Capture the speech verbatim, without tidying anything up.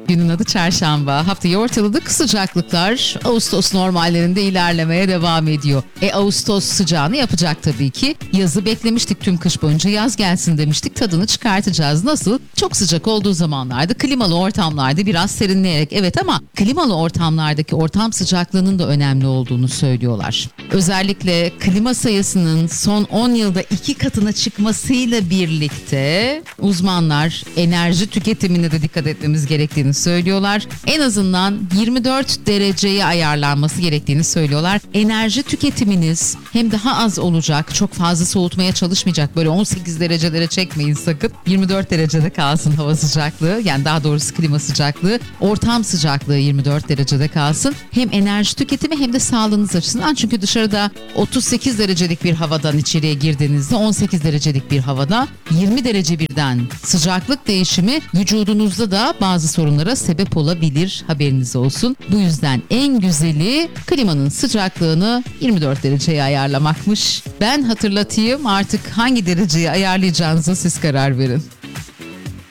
Günün adı çarşamba. Haftayı ortaladık. Sıcaklıklar Ağustos normallerinde ilerlemeye devam ediyor. E Ağustos sıcağını yapacak tabii ki. Yazı beklemiştik tüm kış boyunca. Yaz gelsin demiştik. Tadını çıkartacağız. Nasıl? Çok sıcak olduğu zamanlarda klimalı ortamlarda biraz serinleyerek. Evet ama klimalı ortamlardaki ortam sıcaklığının da önemli olduğunu söylüyorlar. Özellikle klima sayısının son on yılda iki katına çıkmasıyla birlikte uzmanlar enerji tüketimine de dikkat etmemiz gerektiğini söylüyorlar. En azından yirmi dört dereceye ayarlanması gerektiğini söylüyorlar. Enerji tüketiminiz hem daha az olacak, çok fazla soğutmaya çalışmayacak. Böyle on sekiz derecelere çekmeyin sakın. yirmi dört derecede kalsın hava sıcaklığı. Yani daha doğrusu klima sıcaklığı. Ortam sıcaklığı yirmi dört derecede kalsın. Hem enerji tüketimi hem de sağlığınız açısından. Çünkü dışarıda otuz sekiz derecelik bir havadan içeriye girdiğinizde on sekiz derecelik bir havada yirmi derece birden sıcaklık değişimi vücudunuzda da bazı sorunlara sebep olabilir, haberiniz olsun. Bu yüzden en güzeli klimanın sıcaklığını yirmi dört dereceye ayarlamakmış. Ben hatırlatayım, artık hangi dereceye ayarlayacağınıza siz karar verin.